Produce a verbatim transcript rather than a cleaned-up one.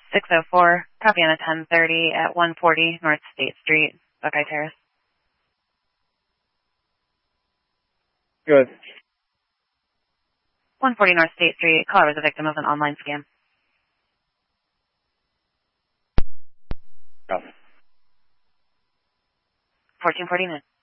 six oh four, copy on a ten thirty at one forty North State Street, Buckeye Terrace. Good. one forty North State Street, caller was a victim of an online scam. Oh. fourteen forty-nine.